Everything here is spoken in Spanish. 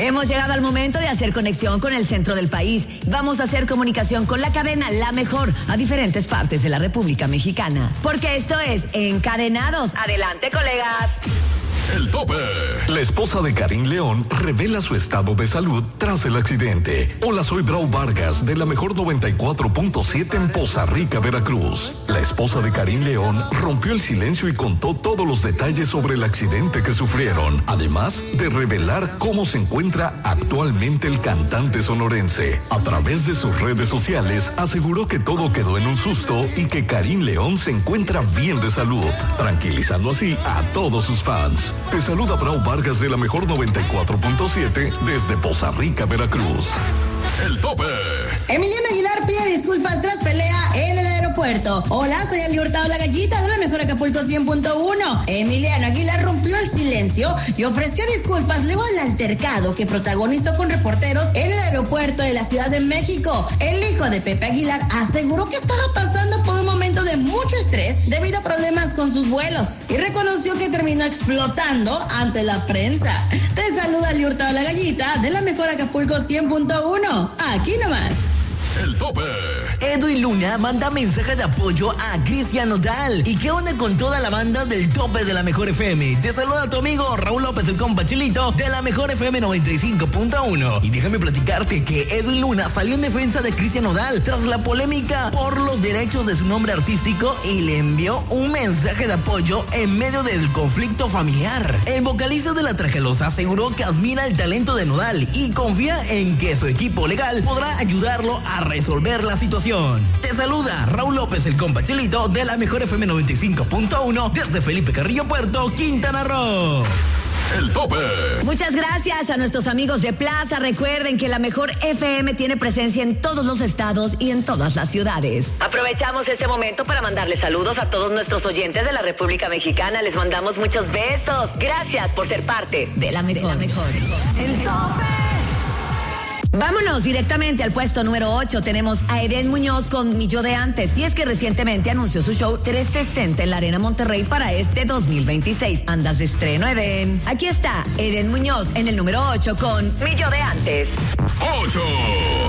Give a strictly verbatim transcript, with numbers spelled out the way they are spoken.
Hemos llegado al momento de hacer conexión con el centro del país. Vamos a hacer comunicación con la cadena La Mejor a diferentes partes de la República Mexicana. Porque esto es Encadenados. Adelante, colegas. El tope. La esposa de Karim León revela su estado de salud tras el accidente. Hola, soy Brau Vargas de La Mejor noventa y cuatro punto siete en Poza Rica, Veracruz. La esposa de Karim León rompió el silencio y contó todos los detalles sobre el accidente que sufrieron, además de revelar cómo se encuentra actualmente el cantante sonorense. A través de sus redes sociales aseguró que todo quedó en un susto y que Karim León se encuentra bien de salud, tranquilizando así a todos sus fans. Te saluda Brau Vargas de La Mejor noventa y cuatro punto siete desde Poza Rica, Veracruz. El tope. Emiliano Aguilar pide disculpas tras pelea en el aeropuerto. Hola, soy Ali Hurtado, la gallita de La Mejor Acapulco cien punto uno. Emiliano Aguilar rompió el silencio y ofreció disculpas luego del altercado que protagonizó con reporteros en el aeropuerto de la Ciudad de México. El hijo de Pepe Aguilar aseguró que estaba pasando por un momento de mucho estrés debido a problemas con sus vuelos y reconoció que terminó explotando ante la prensa. Te saluda Ali Hurtado, la gallita de La Mejor Acapulco cien punto uno. Aquí nomás. El tope. Edwin Luna manda mensaje de apoyo a Cristian Nodal. ¿Y qué onda con toda la banda del tope de La Mejor F M? Te saluda tu amigo Raúl López, el compa Chilito de La Mejor F M noventa y cinco punto uno. Y déjame platicarte que Edwin Luna salió en defensa de Cristian Nodal tras la polémica por los derechos de su nombre artístico y le envió un mensaje de apoyo en medio del conflicto familiar. El vocalista de La Tracalosa aseguró que admira el talento de Nodal y confía en que su equipo legal podrá ayudarlo a resolver la situación. Te saluda Raúl López, el compa Chilito de La Mejor F M noventa y cinco punto uno desde Felipe Carrillo Puerto, Quintana Roo. El tope. Muchas gracias a nuestros amigos de Plaza. Recuerden que La Mejor F M tiene presencia en todos los estados y en todas las ciudades. Aprovechamos este momento para mandarles saludos a todos nuestros oyentes de la República Mexicana. Les mandamos muchos besos. Gracias por ser parte de La Mejor. De la mejor. El tope. Vámonos directamente al puesto número ocho. Tenemos a Eden Muñoz con Mi Yo de Antes. Y es que recientemente anunció su show trescientos sesenta en la Arena Monterrey para este dos mil veintiséis. Andas de estreno, Eden. Aquí está Eden Muñoz en el número ocho con Mi Yo de Antes. ocho.